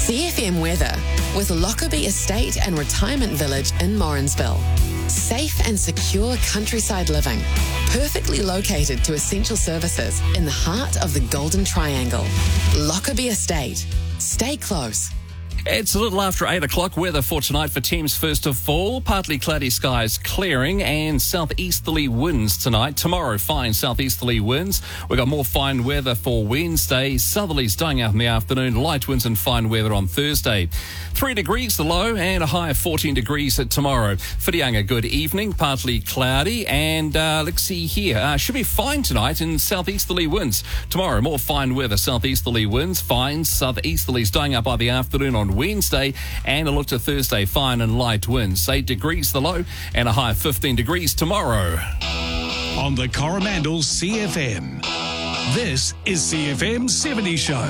CFM weather with Lockerbie Estate and Retirement Village in Morrinsville. Safe and secure countryside living, perfectly located to essential services in the heart of the Golden Triangle. Lockerbie Estate. Stay close. It's a little after 8 o'clock. Weather for tonight for Thames first of all. Partly cloudy skies clearing and southeasterly winds tonight. Tomorrow, fine southeasterly winds. We've got more fine weather for Wednesday. Southerlies dying out in the afternoon. Light winds and fine weather on Thursday. 3 degrees the low and a high of 14 degrees at tomorrow. Whitianga, good evening. Partly cloudy and let's see here. Should be fine tonight in southeasterly winds. Tomorrow, more fine weather. Southeasterly winds, fine. Southerlies dying out by the afternoon on Wednesday, and a look to Thursday, fine and light winds. 8 degrees the low and a high of 15 degrees tomorrow. On the Coromandel CFM. This is CFM 70 Show.